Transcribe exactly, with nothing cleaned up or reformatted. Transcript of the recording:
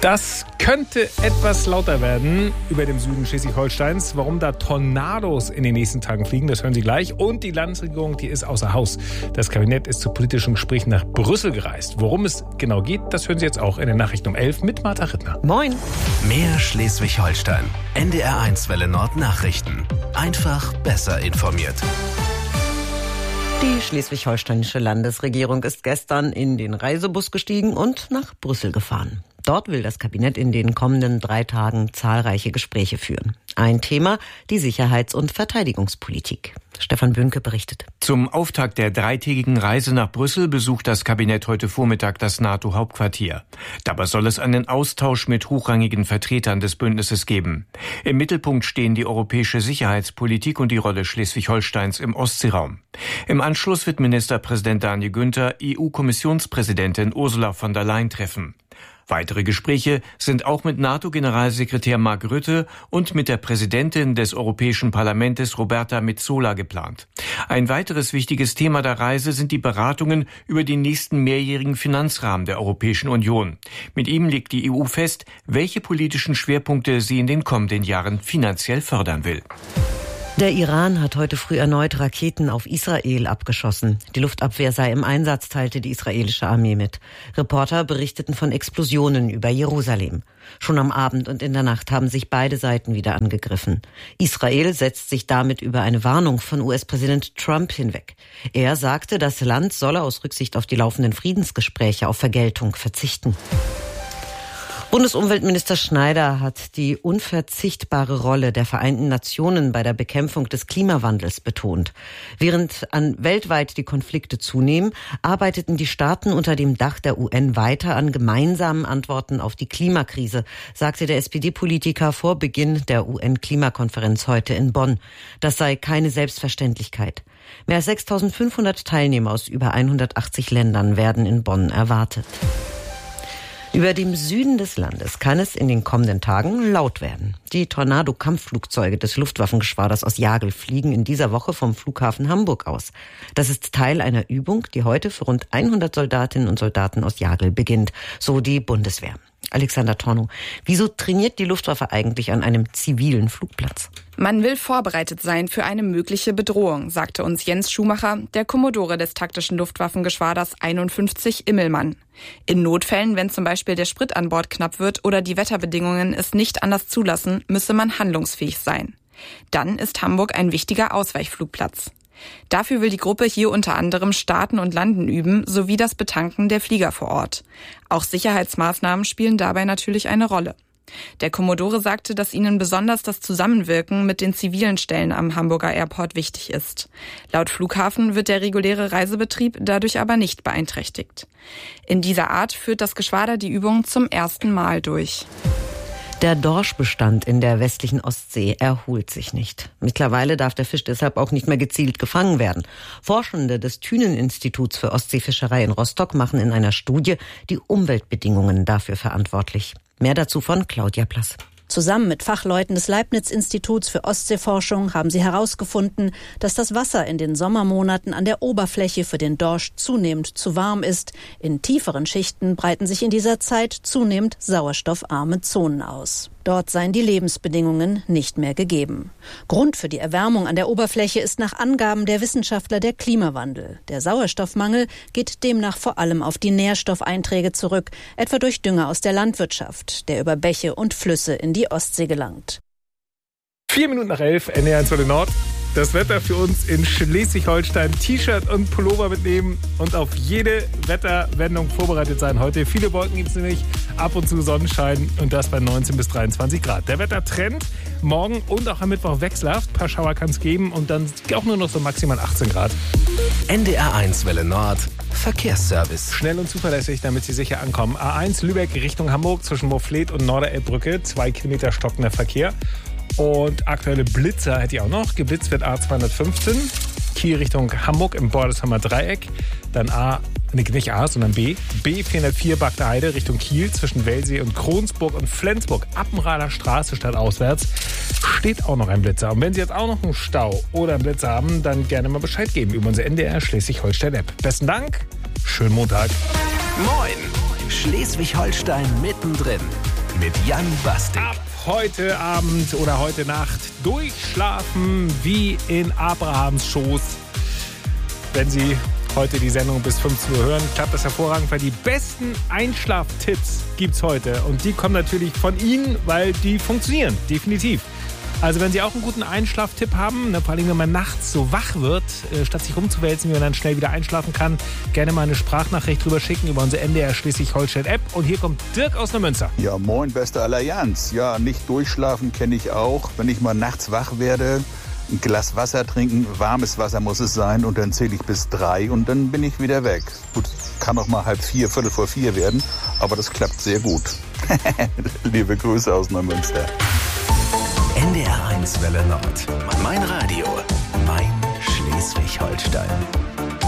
Das könnte etwas lauter werden über dem Süden Schleswig-Holsteins. Warum da Tornados in den nächsten Tagen fliegen, das hören Sie gleich. Und die Landesregierung, die ist außer Haus. Das Kabinett ist zu politischen Gesprächen nach Brüssel gereist. Worum es genau geht, das hören Sie jetzt auch in den Nachrichten um elf mit Martha Rittner. Moin. Mehr Schleswig-Holstein. N D R eins Welle Nord Nachrichten. Einfach besser informiert. Die schleswig-holsteinische Landesregierung ist gestern in den Reisebus gestiegen und nach Brüssel gefahren. Dort will das Kabinett in den kommenden drei Tagen zahlreiche Gespräche führen. Ein Thema, die Sicherheits- und Verteidigungspolitik. Stefan Bünke berichtet. Zum Auftakt der dreitägigen Reise nach Brüssel besucht das Kabinett heute Vormittag das NATO-Hauptquartier. Dabei soll es einen Austausch mit hochrangigen Vertretern des Bündnisses geben. Im Mittelpunkt stehen die europäische Sicherheitspolitik und die Rolle Schleswig-Holsteins im Ostseeraum. Im Anschluss wird Ministerpräsident Daniel Günther E U-Kommissionspräsidentin Ursula von der Leyen treffen. Weitere Gespräche sind auch mit NATO-Generalsekretär Mark Rutte und mit der Präsidentin des Europäischen Parlaments Roberta Metsola geplant. Ein weiteres wichtiges Thema der Reise sind die Beratungen über den nächsten mehrjährigen Finanzrahmen der Europäischen Union. Mit ihm legt die E U fest, welche politischen Schwerpunkte sie in den kommenden Jahren finanziell fördern will. Der Iran hat heute früh erneut Raketen auf Israel abgeschossen. Die Luftabwehr sei im Einsatz, teilte die israelische Armee mit. Reporter berichteten von Explosionen über Jerusalem. Schon am Abend und in der Nacht haben sich beide Seiten wieder angegriffen. Israel setzt sich damit über eine Warnung von U S-Präsident Trump hinweg. Er sagte, das Land solle aus Rücksicht auf die laufenden Friedensgespräche auf Vergeltung verzichten. Bundesumweltminister Schneider hat die unverzichtbare Rolle der Vereinten Nationen bei der Bekämpfung des Klimawandels betont. Während an weltweit die Konflikte zunehmen, arbeiteten die Staaten unter dem Dach der U N weiter an gemeinsamen Antworten auf die Klimakrise, sagte der S P D-Politiker vor Beginn der U N-Klimakonferenz heute in Bonn. Das sei keine Selbstverständlichkeit. Mehr als sechstausendfünfhundert Teilnehmer aus über hundertachtzig Ländern werden in Bonn erwartet. Über dem Süden des Landes kann es in den kommenden Tagen laut werden. Die Tornado-Kampfflugzeuge des Luftwaffengeschwaders aus Jagel fliegen in dieser Woche vom Flughafen Hamburg aus. Das ist Teil einer Übung, die heute für rund hundert Soldatinnen und Soldaten aus Jagel beginnt, so die Bundeswehr. Alexander Tornow, wieso trainiert die Luftwaffe eigentlich an einem zivilen Flugplatz? Man will vorbereitet sein für eine mögliche Bedrohung, sagte uns Jens Schumacher, der Kommodore des taktischen Luftwaffengeschwaders einundfünfzig Immelmann. In Notfällen, wenn zum Beispiel der Sprit an Bord knapp wird oder die Wetterbedingungen es nicht anders zulassen, müsse man handlungsfähig sein. Dann ist Hamburg ein wichtiger Ausweichflugplatz. Dafür will die Gruppe hier unter anderem Starten und Landen üben, sowie das Betanken der Flieger vor Ort. Auch Sicherheitsmaßnahmen spielen dabei natürlich eine Rolle. Der Kommodore sagte, dass ihnen besonders das Zusammenwirken mit den zivilen Stellen am Hamburger Airport wichtig ist. Laut Flughafen wird der reguläre Reisebetrieb dadurch aber nicht beeinträchtigt. In dieser Art führt das Geschwader die Übung zum ersten Mal durch. Der Dorschbestand in der westlichen Ostsee erholt sich nicht. Mittlerweile darf der Fisch deshalb auch nicht mehr gezielt gefangen werden. Forschende des Thünen-Instituts für Ostseefischerei in Rostock machen in einer Studie die Umweltbedingungen dafür verantwortlich. Mehr dazu von Claudia Plass. Zusammen mit Fachleuten des Leibniz-Instituts für Ostseeforschung haben sie herausgefunden, dass das Wasser in den Sommermonaten an der Oberfläche für den Dorsch zunehmend zu warm ist. In tieferen Schichten breiten sich in dieser Zeit zunehmend sauerstoffarme Zonen aus. Dort seien die Lebensbedingungen nicht mehr gegeben. Grund für die Erwärmung an der Oberfläche ist nach Angaben der Wissenschaftler der Klimawandel. Der Sauerstoffmangel geht demnach vor allem auf die Nährstoffeinträge zurück, etwa durch Dünger aus der Landwirtschaft, der über Bäche und Flüsse in die Ostsee gelangt. Vier Minuten nach elf, N D R eins Welle Nord. Das Wetter für uns in Schleswig-Holstein. T-Shirt und Pullover mitnehmen und auf jede Wetterwendung vorbereitet sein. Heute viele Wolken gibt es nämlich, ab und zu Sonnenschein und das bei neunzehn bis dreiundzwanzig Grad. Der Wettertrend morgen und auch am Mittwoch wechselhaft. Ein paar Schauer kann es geben und dann auch nur noch so maximal achtzehn Grad. N D R eins Welle Nord. Verkehrsservice. Schnell und zuverlässig, damit Sie sicher ankommen. A eins Lübeck Richtung Hamburg zwischen Moorfleet und Norderelbbrücke. Zwei Kilometer stockender Verkehr. Und aktuelle Blitzer hätte ich auch noch. Geblitzt wird A zweihundertfünfzehn, Kiel Richtung Hamburg im Bordesheimer Dreieck. Dann A, nee, nicht A, sondern B. B vierhundertvier Bagdeheide Richtung Kiel zwischen Wellsee und Kronsburg und Flensburg. Appenrader Straße stadtauswärts steht auch noch ein Blitzer. Und wenn Sie jetzt auch noch einen Stau oder einen Blitzer haben, dann gerne mal Bescheid geben über unsere N D R Schleswig-Holstein-App. Besten Dank, schönen Montag. Moin, Schleswig-Holstein mittendrin. mit Jan Bastik. Ab heute Abend oder heute Nacht durchschlafen wie in Abrahams Schoß. Wenn Sie heute die Sendung bis fünfzehn Uhr hören, klappt das hervorragend, weil die besten Einschlaftipps gibt's heute. Und die kommen natürlich von Ihnen, weil die funktionieren, definitiv. Also wenn Sie auch einen guten Einschlaftipp haben, ne, vor allem wenn man nachts so wach wird, äh, statt sich rumzuwälzen, wie man dann schnell wieder einschlafen kann, gerne mal eine Sprachnachricht drüber schicken über unsere M D R Schleswig-Holstein-App. Und hier kommt Dirk aus Neumünster. Ja, moin, beste Allianz. Ja, nicht durchschlafen kenne ich auch. Wenn ich mal nachts wach werde, ein Glas Wasser trinken, warmes Wasser muss es sein, und dann zähle ich bis drei und dann bin ich wieder weg. Gut, kann auch mal halb vier, viertel vor vier werden, aber das klappt sehr gut. Liebe Grüße aus Neumünster. N D R eins Welle Nord. Mein Radio. Mein Schleswig-Holstein.